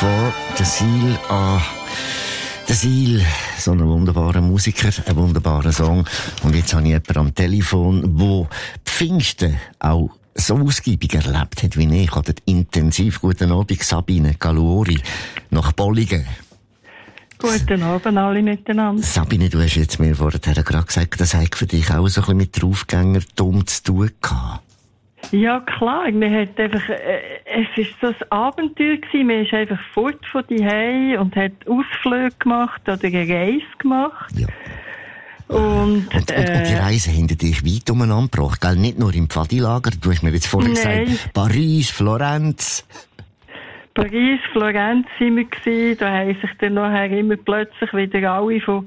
von der Seal an der Seal, so ein wunderbarer Musiker, ein wunderbarer Song. Und jetzt habe ich jemanden am Telefon, der Pfingsten auch so ausgiebig erlebt hat wie ich. Oder intensiv. Guten Abend, Sabine Galuori, nach Bolligen. Guten Abend alle miteinander. Sabine, du hast jetzt mir vorher gerade gesagt, das hat für dich auch so ein bisschen mit Draufgänger dumm zu tun gehabt. Ja, klar. Man hat einfach, es ist so ein Abenteuer gewesen. Man ist einfach fort von die und hat Ausflüge gemacht oder eine Reise gemacht. Ja. Und die Reise hinter dich weit umeinander gebracht, gell? Nicht nur im Pfadilager. Du hast mir jetzt vorher gesagt, Paris, Florenz. Paris, Florenz sind wir gewesen. Da haben sich dann nachher immer plötzlich wieder alle von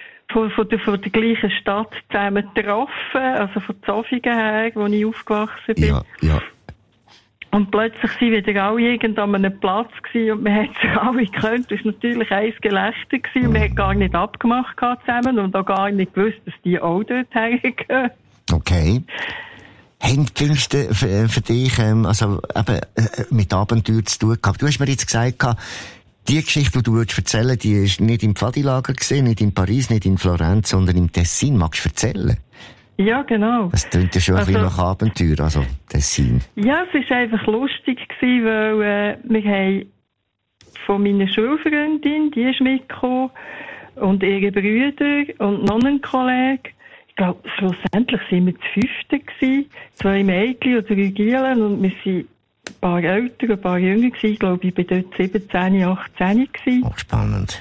der gleichen Stadt zusammen getroffen, also von Zofingen her, wo ich aufgewachsen bin. Ja, ja. Und plötzlich sind wieder alle irgendwo an einem Platz gewesen und man hat sich alle gekannt. Das war natürlich ein Gelächter gewesen. Wir haben gar nicht abgemacht zusammen und auch gar nicht gewusst, dass die auch dort hergehen. Okay. Haben Pfingsten für dich, also eben, mit Abenteuer zu tun gehabt? Du hast mir jetzt gesagt, die Geschichte, die du erzählen willst, die ist nicht im Pfadilager gewesen, nicht in Paris, nicht in Florenz, sondern im Tessin. Magst du erzählen? Ja, genau. Das klingt ja schon ein bisschen nach Abenteuer, also Tessin. Ja, es war einfach lustig gewesen, weil wir haben von meiner Schulfreundin, die ist mitgekommen, und ihre Brüder und noch einen Kollegen. Ich glaube, schlussendlich sind wir zu fünften gewesen, 2 Mädchen und 3 Gielen, und wir sind ein paar älter, ein paar jünger gewesen. Ich glaube, ich war dort 17, 18 gewesen. Oh, spannend.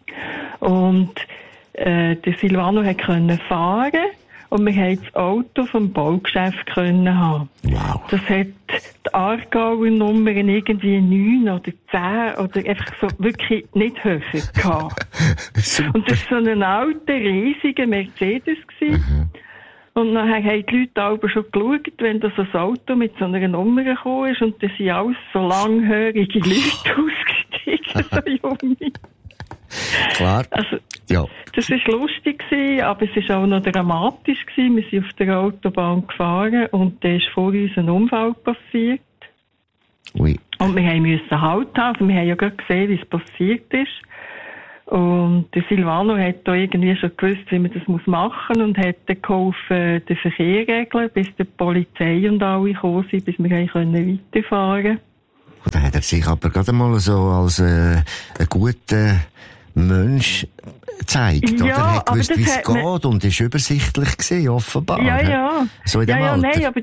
Und der Silvano konnte fahren und wir konnten das Auto vom Baugeschäft haben. Wow. Das hat die Aargauer Nummern irgendwie 9 oder 10 oder einfach so wirklich nicht höher gehabt. Und das war so ein alter, riesiger Mercedes gewesen. Und nachher haben die Leute aber schon geschaut, wenn das ein Auto mit so einer Nummer gekommen ist, und da sind alles so langhörige Leute ausgestiegen, so junge. Klar. Also, ja. das war lustig gewesen, aber es war auch noch dramatisch gewesen. Wir sind auf der Autobahn gefahren und da ist vor uns ein Unfall passiert. Ui. Und wir mussten Halt haben. Also wir haben ja gerade gesehen, wie es passiert ist. Und der Silvano hat da irgendwie schon gewusst, wie man das machen muss, und hat dann geholfen, den Verkehr regeln, bis die Polizei und alle gekommen sind, bis wir weiterfahren konnten. Und dann hat er sich aber gerade mal so als ein guter Mensch gezeigt, ja, oder? Er hat gewusst, wie es geht, und ist übersichtlich gewesen, offenbar. Ja, ja. So in dem Alter. Nein, aber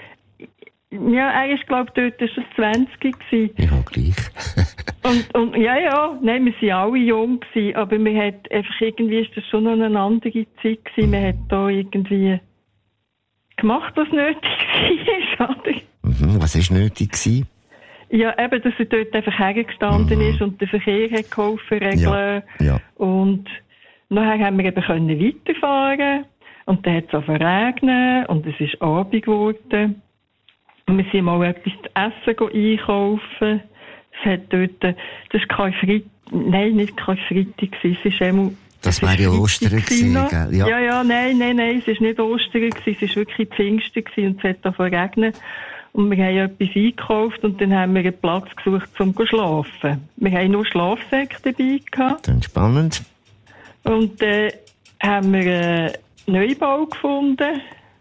ja, er ist, glaube ich, dort schon 20 gewesen. Ja, gleich. und ja, nein, wir waren alle jung gewesen, aber wir hat einfach irgendwie, ist das schon noch eine andere Zeit gewesen. Man hat da irgendwie gemacht, was nötig war, oder? Was war nötig gewesen? Ja, eben, dass er dort einfach hergestanden ist und den Verkehr hat geholfen regeln. Ja. Und nachher haben wir eben weiterfahren, und dann hat es regnen und es ist Abend geworden. Und wir sind mal etwas zu essen einkaufen. Es hat dort, das war kein Freitag, nein, nicht kein Freitag, es ist einmal, das wäre ja Ostern gewesen, gell? Ja, nein, es ist nicht Ostern gewesen, es ist wirklich Pfingsten gewesen, und es hat davon regnet. Und wir haben etwas eingekauft und dann haben wir einen Platz gesucht, um zu schlafen. Wir haben nur Schlafsäcke dabei gehabt. Das ist spannend. Und dann haben wir einen Neubau gefunden.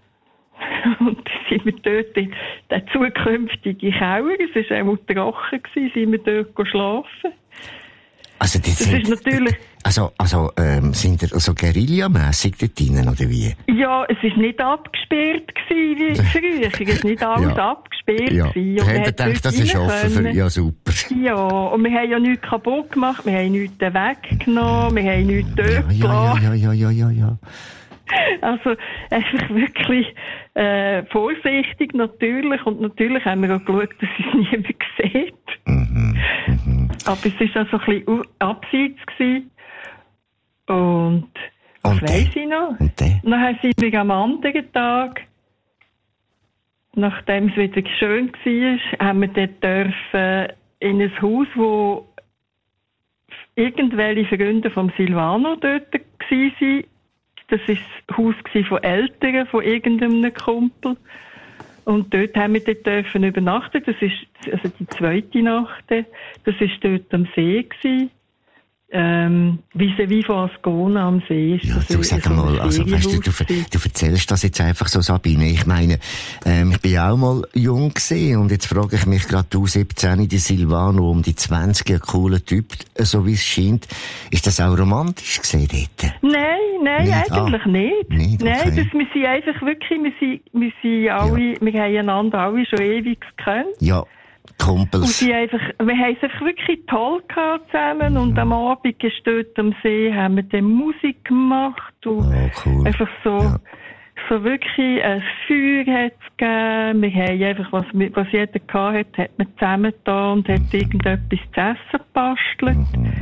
Und dann sind wir dort in den zukünftigen Keller, es war einmal trocken gewesen, sind wir dort schlafen. Also, das ist natürlich... sind ihr also guerillamässig dort drinnen, oder wie? Ja, es war nicht abgesperrt gewesen, wie früher. Es ist nicht alles abgesperrt gewesen. Ja, und gedacht, das ist offen für... Ja, super. Ja, und wir haben ja nichts kaputt gemacht, wir haben nichts weggenommen, wir haben nichts dort gelassen. Ja. Also, einfach wirklich vorsichtig natürlich. Und natürlich haben wir auch geschaut, dass es niemand sieht. Aber es war auch so ein bisschen abseits gewesen. Und was weiss ich noch? Und dann sind wir am anderen Tag, nachdem es wieder schön war, haben wir dort dürfen in ein Haus, wo irgendwelche Freunde vom Silvano dort waren. Das war das Haus von Eltern, von irgendeinem Kumpel. Und dort haben wir dürfen übernachten. Das ist, also die zweite Nacht. Das ist dort am See gewesen. Vis-à-vis von Ascona am See ist ja, das. du sag mal, also, weißt du erzählst das jetzt einfach so, Sabine. Ich meine, ich bin ja auch mal jung gewesen und jetzt frage ich mich gerade, du 17, die Silvano um die 20, ein cooler Typ, so wie es scheint. Ist das auch romantisch gewesen dort? Nein, nicht? Eigentlich nicht. Nicht? Nein, Okay. wir sind einfach wirklich, wir sind alle, wir haben einander alle schon ewig gekannt. Ja. Kumpels. Und wir haben es einfach wirklich toll gehabt zusammen und am Abend dort am See haben wir dann Musik gemacht und cool. einfach so wirklich ein Feuer hat es gegeben. Wir haben einfach, was jeder gehabt hat man zusammen da und hat irgendetwas zu essen gebastelt.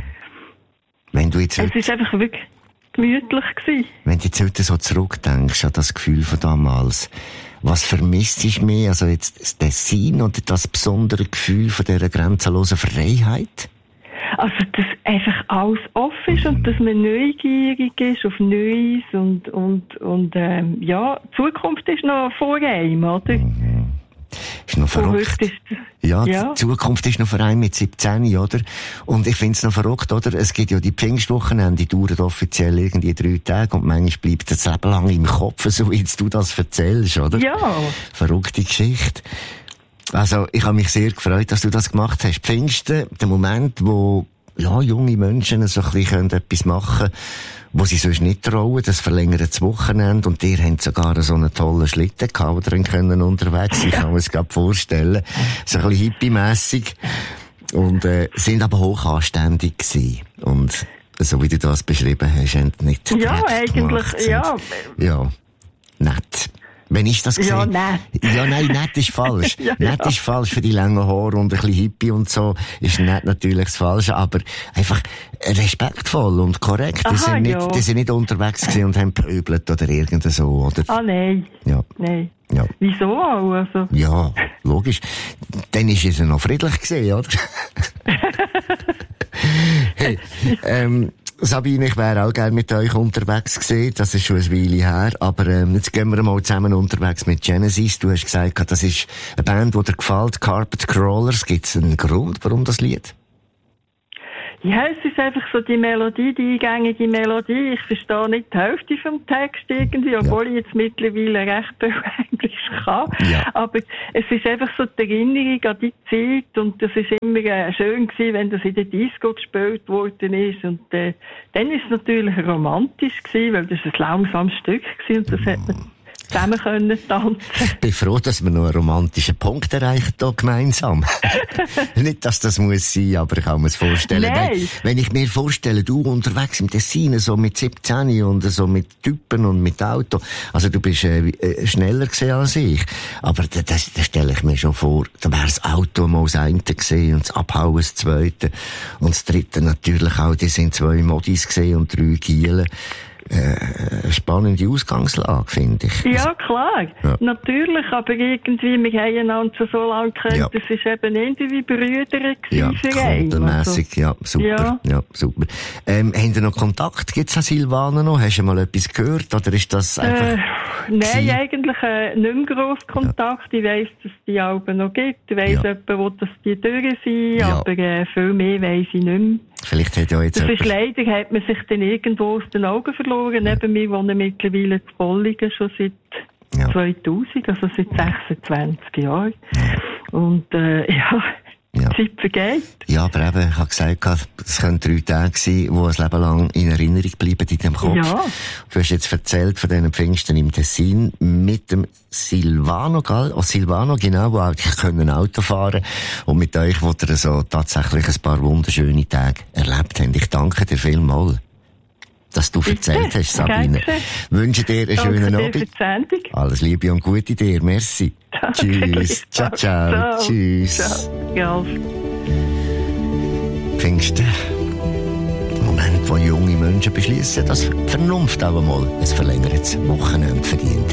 Wenn du jetzt Es ist einfach wirklich gemütlich gewesen. Wenn du jetzt heute so zurückdenkst an das Gefühl von damals, was vermisst du mehr? Also jetzt das Tessin oder das besondere Gefühl von dieser grenzenlosen Freiheit? Also, dass einfach alles offen ist und dass man neugierig ist auf Neues und ja, die Zukunft ist noch vor einem, oder? Ist noch verrückt. Ja, die Zukunft ist noch vor einem mit 17, oder? Und ich find's noch verrückt, oder? Es gibt ja die Pfingstwochenende, die dauern offiziell irgendwie 3 Tage und manchmal bleibt das Leben lang im Kopf, so wie jetzt du das erzählst, oder? Ja. Verrückte Geschichte. Also, ich habe mich sehr gefreut, dass du das gemacht hast. Pfingsten, der Moment, wo ja, junge Menschen so ein bisschen etwas machen können, wo sie sonst nicht trauen, das verlängert das Wochenende und ihr habt sogar so einen tollen Schlitten gehabt, wo drin können unterwegs sein. Ich kann mir es gerade vorstellen. So ein bisschen hippie-mässig. Und, sind aber hoch anständig gewesen. Und, so wie du das beschrieben hast, haben nicht ja, eigentlich, ja. Ja, nett. Wenn ich das gesehen? Ja, nett. Ja, nein, nett ist falsch. Ja, nett ist falsch für die langen Haare und ein bisschen Hippie und so. Ist nett natürlich das Falsche, aber einfach respektvoll und korrekt. Aha, die sind nicht unterwegs gewesen und haben pöbelt oder irgend so, oder? Ah, nein. Ja. Nein. Ja. Wieso auch, also? Ja, logisch. Dann ist es ja noch friedlich gewesen, oder? Hey, Sabine, ich wäre auch gerne mit euch unterwegs gewesen. Das ist schon eine Weile her. Aber jetzt gehen wir mal zusammen unterwegs mit Genesis. Du hast gesagt, das ist eine Band, die dir gefällt. Carpet Crawlers. Gibt es einen Grund, warum das Lied? Ja, es ist einfach so die Melodie, die eingängige Melodie. Ich verstehe nicht die Hälfte vom Text irgendwie, obwohl ich jetzt mittlerweile recht viel Englisch kann. Ja. Aber es ist einfach so die Erinnerung an die Zeit und das ist immer schön gewesen, wenn das in der Disco gespielt worden ist. Und dann ist es natürlich romantisch gewesen, weil das ein langsames Stück gewesen und das hat man zusammen können tanzen. Ich bin froh, dass wir noch einen romantischen Punkt erreichen hier gemeinsam. Nicht, dass das muss sein, aber ich kann mir es vorstellen. Wenn ich mir vorstelle, du unterwegs im Tessin, so mit 17 und so mit Typen und mit Auto, also du bist schneller gewesen als ich. Aber das stelle ich mir schon vor, da wäre das Auto mal das eine gewesen und das Abhauen das zweite. Und das dritte natürlich auch, die sind 2 Modis gewesen und 3 Gielen. Spannende Ausgangslage, finde ich. Ja, klar. Ja. Natürlich, aber irgendwie, wir haben einander so lange gekannt, ja. Das ist eben irgendwie Brüder ja, für einen. Also. Ja, super. Ja, super. Haben Sie noch Kontakt? Gibt's an Silvana noch? Hast du mal etwas gehört? Oder ist das einfach... Nein, eigentlich nicht mehr gross Kontakt. Ja. Ich weiss, dass es die Alben noch gibt. Ich weiss etwa, dass die durch sind, aber viel mehr weiss ich nicht mehr. Vielleicht hat ja jetzt das ist leider, hat man sich dann irgendwo aus den Augen verloren. Neben mir wohnen mittlerweile in Bolligen schon seit 2000, also seit 26 Jahren. Und die Zeit vergeht. Ja, aber eben, ich habe gesagt, es können 3 Tage sein, die ein Leben lang in Erinnerung bleiben in deinem Kopf. Ja. Du hast jetzt erzählt von diesen Pfingsten im Tessin mit dem Silvano, gell? Oh, Silvano, genau, wo auch können Auto fahren und mit euch, wo ihr so tatsächlich ein paar wunderschöne Tage erlebt habt. Ich danke dir vielmals, dass du erzählt hast, Sabine. Wünsche dir einen schönen Abend. Alles Liebe und Gute dir. Merci. Danke. Tschüss. Ciao, ciao. Ciao. Tschüss. Ciao. Ja. Pfingsten. Moment, wo junge Menschen beschließen, dass die Vernunft auch einmal ein verlängertes Wochenende verdient.